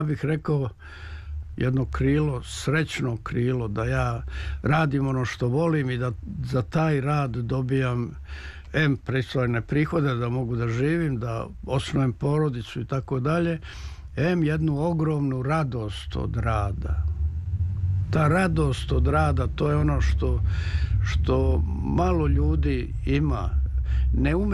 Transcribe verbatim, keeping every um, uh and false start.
bih rekao jedno krilo, srećno krilo, da ja radim ono što volim i da za taj rad dobijam em pristojne prihode, da mogu da živim, da osnujem porodicu i tako dalje, em jednu ogromnu radost od rada. Ta radost od rada, to je ono što, što malo ljudi ima. Ne ume